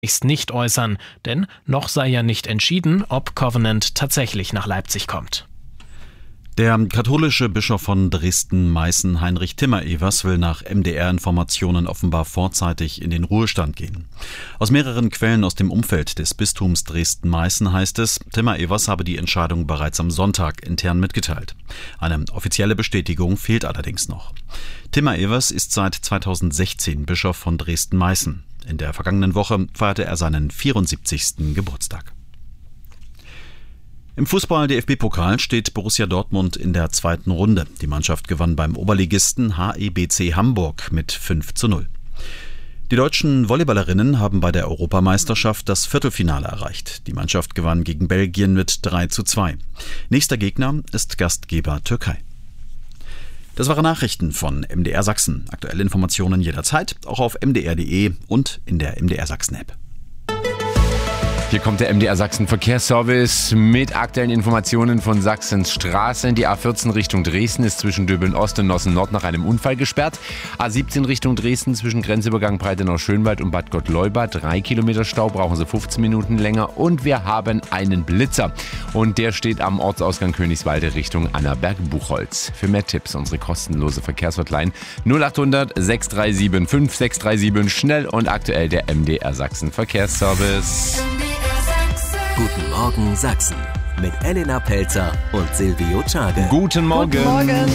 nicht äußern, denn noch sei ja nicht entschieden, ob Covenant tatsächlich nach Leipzig kommt. Der katholische Bischof von Dresden-Meißen, Heinrich Timmer-Evers, will nach MDR-Informationen offenbar vorzeitig in den Ruhestand gehen. Aus mehreren Quellen aus dem Umfeld des Bistums Dresden-Meißen heißt es, Timmer-Evers habe die Entscheidung bereits am Sonntag intern mitgeteilt. Eine offizielle Bestätigung fehlt allerdings noch. Timmer-Evers ist seit 2016 Bischof von Dresden-Meißen. In der vergangenen Woche feierte er seinen 74. Geburtstag. Im Fußball-DFB-Pokal steht Borussia Dortmund in der zweiten Runde. Die Mannschaft gewann beim Oberligisten HEBC Hamburg mit 5:0. Die deutschen Volleyballerinnen haben bei der Europameisterschaft das Viertelfinale erreicht. Die Mannschaft gewann gegen Belgien mit 3:2. Nächster Gegner ist Gastgeber Türkei. Das waren Nachrichten von MDR Sachsen. Aktuelle Informationen jederzeit, auch auf mdr.de und in der MDR Sachsen-App. Hier kommt der MDR Sachsen Verkehrsservice mit aktuellen Informationen von Sachsens Straßen. Die A14 Richtung Dresden ist zwischen Döbeln Ost und Nossen Nord nach einem Unfall gesperrt. A17 Richtung Dresden zwischen Grenzübergang Breitenau-Schönwald und Bad Gottleuba. 3 Kilometer Stau, brauchen Sie 15 Minuten länger. Und wir haben einen Blitzer. Und der steht am Ortsausgang Königswalde Richtung Annaberg-Buchholz. Für mehr Tipps unsere kostenlose Verkehrshotline 0800 637 5637. Schnell und aktuell der MDR Sachsen Verkehrsservice. Guten Morgen Sachsen mit Elena Pelzer und Silvio Czage. Guten Morgen. Guten Morgen.